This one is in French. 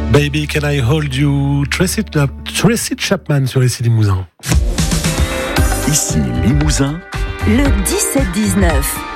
Baby Can I Hold You, Tracy Chapman sur ici Limousin. Ici Limousin, le 17-19.